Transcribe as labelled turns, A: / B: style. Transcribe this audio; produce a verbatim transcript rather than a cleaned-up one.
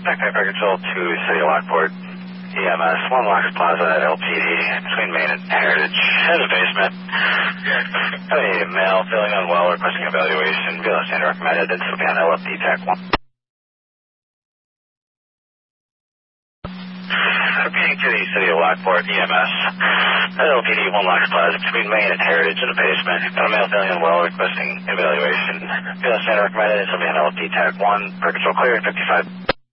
A: Backpack Record Control to City of Lockport. E M S, one Locks Plaza, L P D, between Main and Heritage, in the basement. Have a male feeling unwell, requesting evaluation. Velo standard recommended, and still be on L F D TAC one. Repeating to the City of Lockport, E M S, L P D, one Locks Plaza, between Main and Heritage, in the basement. Got a male feeling unwell, requesting evaluation. Velo standard recommended, and still be on L F D TAC one. Per control clear, fifty-five.